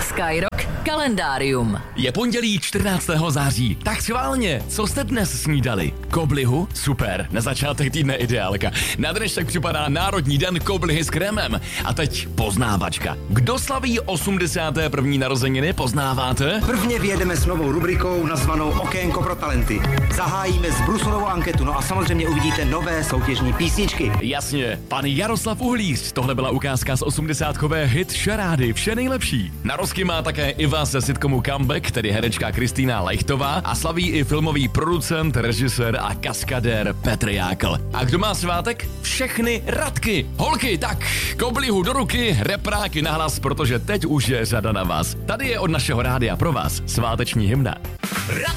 Skyrock kalendárium. Je pondělí 14. září, tak schválně, co jste dnes snídali? Koblihu? Super, na začátek týdne ideálka. Na dnešek připadá Národní den koblihy s krémem. A teď poznávačka. Kdo slaví 81. narozeniny, poznáváte? Prvně vyjedeme s novou rubrikou nazvanou Okénko pro talenty. Zahájíme zbrusunovou anketu, no a samozřejmě uvidíte nové soutěžní písničky. Jasně, pan Jaroslav Uhlíř. Tohle byla ukázka z 80kové hit šarády Vše nejlepší. Na rozky má také Iva ze sitcomu Comeback, tedy herečka Kristýna Lejchtová, a slaví i filmový producent, režisér a kaskadér Petr Jákl. A kdo má svátek? Všechny Radky. Holky, tak koblihu do ruky, repráky nahlas, protože teď už je řada na vás. Tady je od našeho rádia pro vás sváteční hymna.